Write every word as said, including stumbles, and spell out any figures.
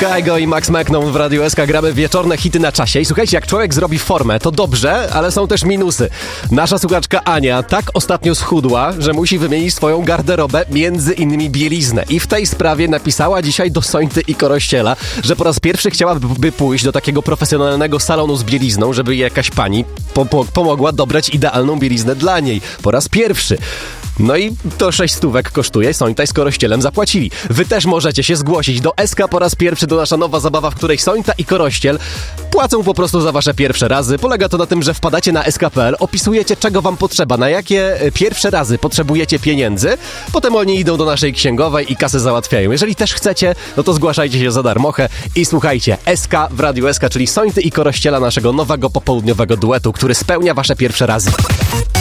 Kaigo i Max Mekną w Radiu S K gramy wieczorne hity na czasie. I słuchajcie, jak człowiek zrobi formę, to dobrze, ale są też minusy. Nasza słuchaczka Ania tak ostatnio schudła, że musi wymienić swoją garderobę, między innymi bieliznę. I w tej sprawie napisała dzisiaj do Sońty i Korościela, że po raz pierwszy chciałaby pójść do takiego profesjonalnego salonu z bielizną, żeby jej jakaś pani po- po- pomogła dobrać idealną bieliznę dla niej. Po raz pierwszy. No i to sześć stówek kosztuje, Sońta i z Korościelem zapłacili. Wy też możecie się zgłosić do S K po raz pierwszy, to nasza nowa zabawa, w której Sońta i Korościel płacą po prostu za wasze pierwsze razy. Polega to na tym, że wpadacie na S K kropka P L, opisujecie, czego wam potrzeba, na jakie pierwsze razy potrzebujecie pieniędzy, potem oni idą do naszej księgowej i kasę załatwiają. Jeżeli też chcecie, no to zgłaszajcie się za darmochę i słuchajcie, S K w Radiu S K, czyli Sońty i Korościela, naszego nowego popołudniowego duetu, który spełnia wasze pierwsze razy.